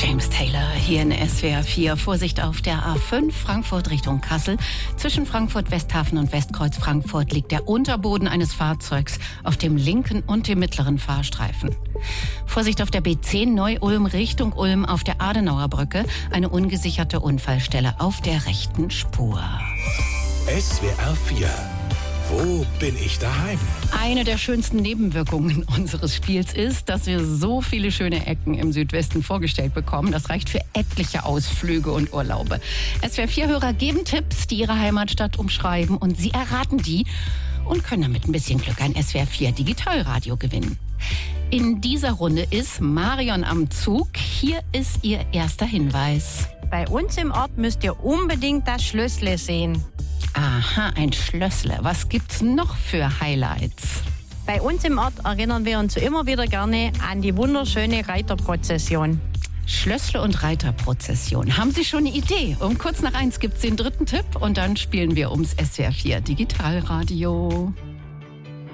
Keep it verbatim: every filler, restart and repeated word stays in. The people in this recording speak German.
James Taylor hier in S W R vier. Vorsicht auf der A fünf Frankfurt Richtung Kassel. Zwischen Frankfurt Westhafen und Westkreuz Frankfurt liegt der Unterboden eines Fahrzeugs auf dem linken und dem mittleren Fahrstreifen. Vorsicht auf der B zehn Neu-Ulm Richtung Ulm auf der Adenauer Brücke. Eine ungesicherte Unfallstelle auf der rechten Spur. S W R vier. Wo bin ich daheim? Eine der schönsten Nebenwirkungen unseres Spiels ist, dass wir so viele schöne Ecken im Südwesten vorgestellt bekommen. Das reicht für etliche Ausflüge und Urlaube. S W R vier-Hörer geben Tipps, die ihre Heimatstadt umschreiben, und sie erraten die und können damit ein bisschen Glück ein S W R vier Digitalradio gewinnen. In dieser Runde ist Marion am Zug. Hier ist ihr erster Hinweis. Bei uns im Ort müsst ihr unbedingt das Schlössle sehen. Aha, ein Schlössle. Was gibt's noch für Highlights? Bei uns im Ort erinnern wir uns immer wieder gerne an die wunderschöne Reiterprozession. Schlössle und Reiterprozession. Haben Sie schon eine Idee? Um kurz nach eins gibt's den dritten Tipp und dann spielen wir ums S W R vier Digitalradio.